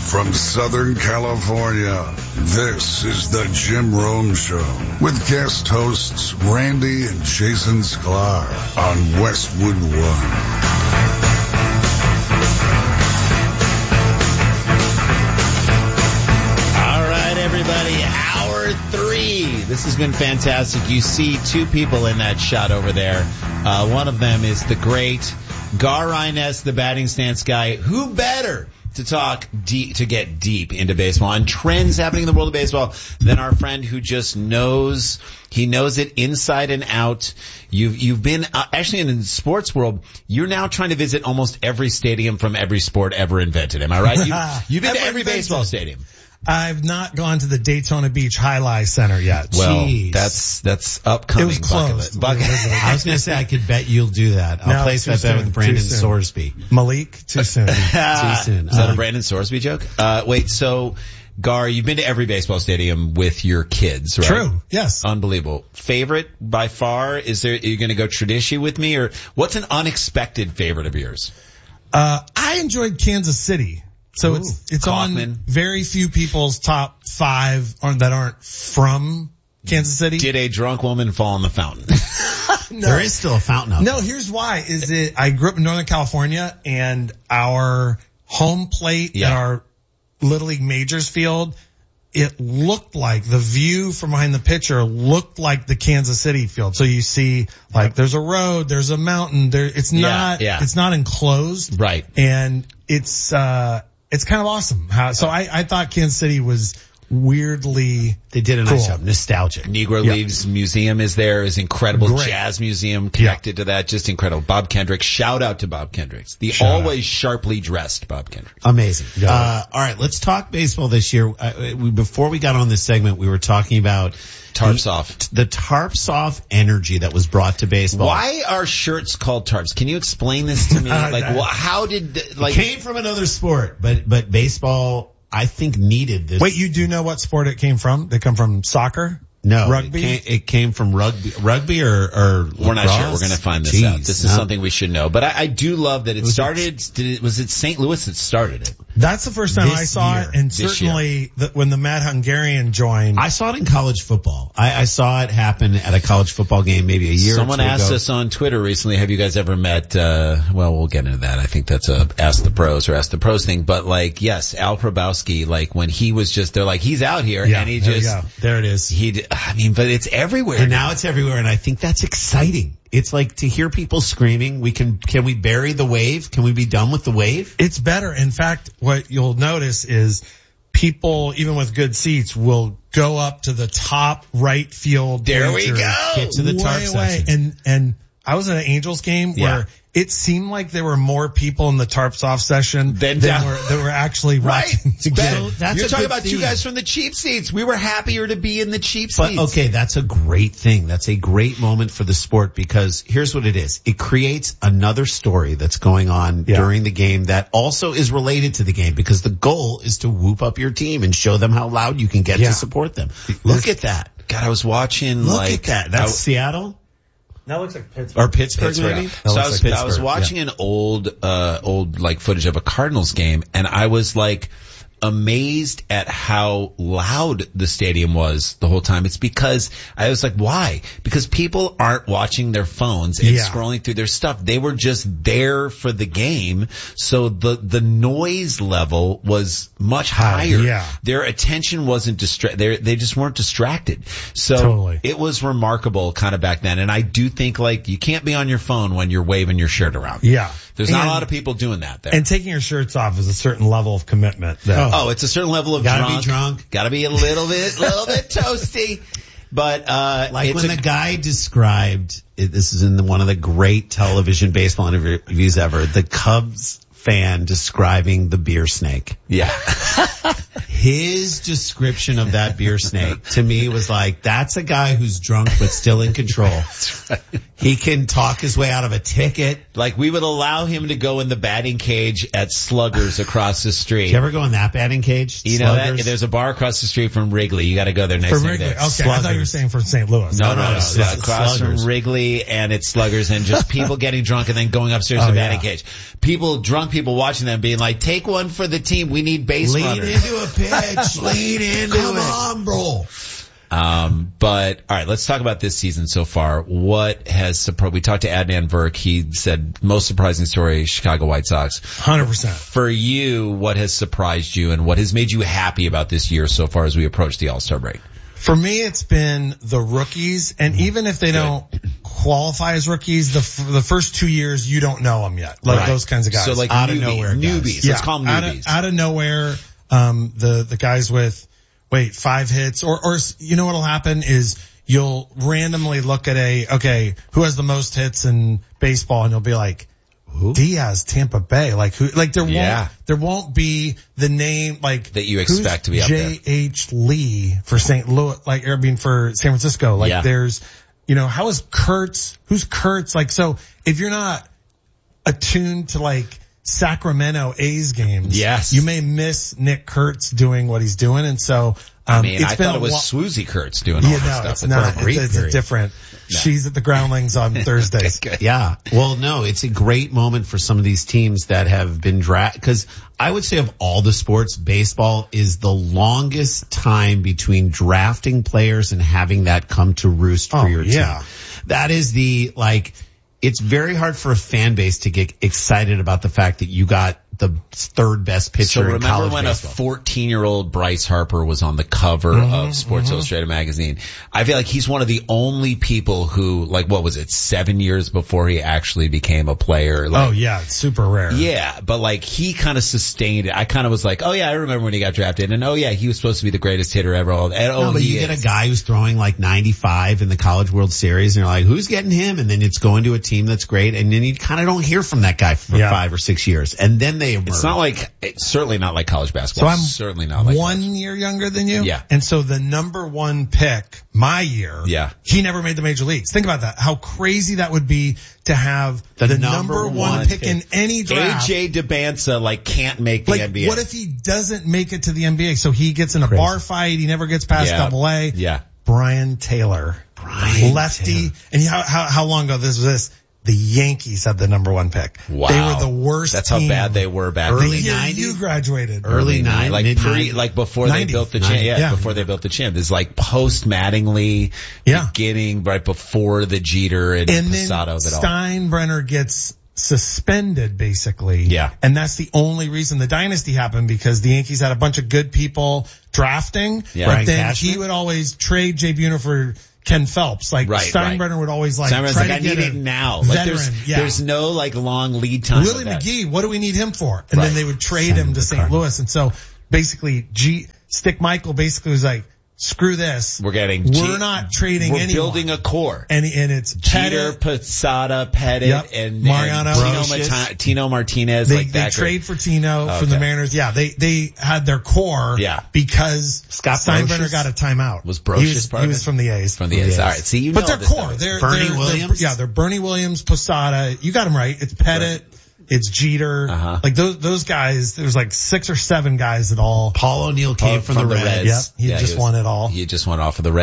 from Southern California, this is the Jim Rome Show with guest hosts Randy and Jason Sklar on Westwood One. Everybody, hour 3. This has been fantastic. You see two people in that shot over there. One of them is the great Gar Ryness, the batting stance guy. Who better to talk deep, to get deep into baseball and trends happening in the world of baseball than our friend who just knows, he knows it inside and out. You've been, actually in the sports world, you're now trying to visit almost every stadium from every sport ever invented. Am I right? You've been to every baseball stadium. I've not gone to the Daytona Beach Highlight Center yet. Well, Jeez. that's upcoming. It was closed. I was going to say, I could bet you'll do that. I'll place that bet with Brandon Sorsby. Malik, too soon. Too soon. Is that a Brandon Sorsby joke? Wait, so, Gar, you've been to every baseball stadium with your kids, right? True, yes. Unbelievable. Favorite by far? Are you going to go tradition with me, or what's an unexpected favorite of yours? I enjoyed Kansas City. So it's Kaufman. on very few people's top 5 that aren't from Kansas City. Did a drunk woman fall in the fountain? No. There is still a fountain out there. No, here's why. I grew up in Northern California, and our home plate at our Little League Majors field, it looked like the view from behind the pitcher looked like the Kansas City field. So you see, like, there's a road, there's a mountain, it's not enclosed. Right. And it's kind of awesome. I thought Kansas City was weirdly They did a nice job. Nostalgic. Negro Leaves Museum is there, is incredible. Great. Jazz Museum connected to that, just incredible. Bob Kendrick, shout out to Bob Kendricks. Always sharply dressed Bob Kendrick. Amazing. All right, let's talk baseball this year. Before we got on this segment, we were talking about Tarpsoft. The Tarpsoft energy that was brought to baseball. Why are shirts called tarps? Can you explain this to me? How did, it came from another sport, but baseball, I think, needed this. Wait, you do know what sport it came from? They come from soccer? No. Rugby? It came from rugby or we're not sure. We're going to find this out. This is something we should know. But I do love that it started, was it St. Louis that started it? That's the first time I saw it, and certainly when the Mad Hungarian joined. I saw it in college football. I saw it happen at a college football game maybe a year or two ago. Someone asked us on Twitter recently, have you guys ever met, well, we'll get into that. I think that's a Ask the Pros or Ask the Pros thing. But yes, Al Probowski, when he was just, they're like, he's out here, and he just, there it is. But it's everywhere. And now it's everywhere, and I think that's exciting. It's like to hear people screaming, can we bury the wave? Can we be done with the wave? It's better. In fact, what you'll notice is people, even with good seats, will go up to the top right field. There we go. Get to the tarp section. And I was at an Angels game where it seemed like there were more people in the Tarpsoft session than were actually watching together. You're talking about two guys from the cheap seats. We were happier to be in the cheap seats. But okay, that's a great thing. That's a great moment for the sport, because here's what it is. It creates another story that's going on during the game that also is related to the game, because the goal is to whoop up your team and show them how loud you can get to support them. Look at that. God, I was watching Look at that. That's Seattle? That looks like Pittsburgh. Or Pittsburgh, maybe? So I was watching an old footage of a Cardinals game, and I was amazed at how loud the stadium was the whole time. It's because I was like, why? Because people aren't watching their phones and scrolling through their stuff. They were just there for the game. So the noise level was much higher. Yeah. Their attention wasn't they just weren't distracted. So it was remarkable kind of back then. And I do think you can't be on your phone when you're waving your shirt around. Yeah. There's not a lot of people doing that there. And taking your shirts off is a certain level of commitment. It's a certain level of Gotta be drunk. Gotta be a little bit toasty. But, when the guy described, this is in one of the great television baseball interviews ever, the Cubs fan describing the beer snake. Yeah. His description of that beer snake to me was like, that's a guy who's drunk but still in control. That's right. He can talk his way out of a ticket. Like, we would allow him to go in the batting cage at Sluggers across the street. Did you ever go in that batting cage? You know that? There's a bar across the street from Wrigley. You got to go there next time. Okay, Sluggers. I thought you were saying from St. Louis. No. Across from Wrigley, and it's Sluggers, and just people getting drunk and then going upstairs to the batting cage. Drunk people watching them being like, take one for the team. We need base runners. Lean into a pitch. Lean into it. Come on, bro. But all right, let's talk about this season so far. What has surprised? We talked to Adnan Virk. He said most surprising story, Chicago White Sox. 100%. For you, what has surprised you and what has made you happy about this year so far as we approach the All-Star break? For me, it's been the rookies, and even if they don't qualify as rookies, the first 2 years you don't know them yet, like those kinds of guys. So like out of nowhere newbies. Yeah, let's call them newbies. Out of nowhere, the guys with 5 hits, or you know what'll happen is you'll randomly look at who has the most hits in baseball, and you'll be like, who? Diaz, Tampa Bay. Like who? Like there won't be the name like that you expect to be up there. J.H. Lee for St. Louis, for San Francisco. Like there's, how is Kurtz? Who's Kurtz? Like, so if you're not attuned to like Sacramento A's games, yes, you may miss Nick Kurtz doing what he's doing. And so, I thought it was Swoozie Kurtz doing all this stuff. It's not. It's a different. No. She's at the Groundlings on Thursdays. Yeah. Well, no, it's a great moment for some of these teams that have been drafted. Because I would say of all the sports, baseball is the longest time between drafting players and having that come to roost for your team. That is it's very hard for a fan base to get excited about the fact that you got the third best pitcher in college baseball. So remember when a 14-year-old Bryce Harper was on the cover of Sports Illustrated magazine? I feel like he's one of the only people who, 7 years before he actually became a player? It's super rare. Yeah, but he kind of sustained it. I kind of was like, I remember when he got drafted, and he was supposed to be the greatest hitter ever. But you get a guy who's throwing 95 in the College World Series, and you're like, who's getting him? And then it's going to a team that's great, and then you kind of don't hear from that guy for 5 or 6 years, and then they emerge. It's certainly not like college basketball. So I'm certainly not like 1 year younger than you. Yeah. And so the number 1 pick my year, he never made the major leagues. Think about that. How crazy that would be to have the number 1 pick in any draft. AJ DeBanza can't make the NBA. What if he doesn't make it to the NBA? So he gets in a bar fight. He never gets past AA. Yeah. Brian Taylor. Lefty. And how long ago this was this? The Yankees had the number 1 pick. Wow. They were the worst That's team. How bad they were back then. Early 90s. You graduated. Early 90s. Before they built the champ. Before they built the champ. This post Mattingly beginning right before the Jeter and Posada of it all. Steinbrenner gets suspended basically. Yeah. And that's the only reason the dynasty happened, because the Yankees had a bunch of good people drafting. Yeah. But then he would always trade Jay Buhner for Ken Phelps. Steinbrenner would always try to get it now. Veteran. There's no long lead time. Willie McGee, what do we need him for? And then they would trade him to St. Louis. And so basically Stick Michael basically was like, screw this. We're not trading anyone. We're building a core. And it's Jeter, Posada, Pettit, and Mariano, Tino Martinez. They trade for Tino from the Mariners. Yeah, they had their core. Yeah. Because Steinbrenner got a timeout. Was Brocious part of it? He was from the A's. From the A's. All right. See, but their core. They're Bernie Williams. They're Bernie Williams, Posada. You got them right. It's Pettit. Right. It's Jeter. Those guys, there's 6 or 7 guys that all. Paul O'Neill came from the Reds. Yep. He just won it all. He just went off of the Reds.